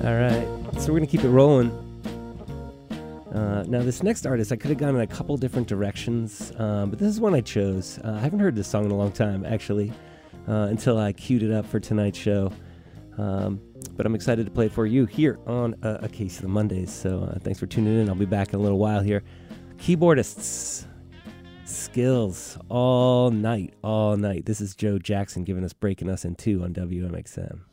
All right, so we're going to keep it rolling. Now, this next artist, I could have gone in a couple different directions, but this is one I chose. I haven't heard this song in a long time, actually, until I queued it up for tonight's show. But I'm excited to play it for you here on A Case of the Mondays. So thanks for tuning in. I'll be back in a little while here. Keyboardists, skills all night. This is Joe Jackson breaking us in two on WMXM.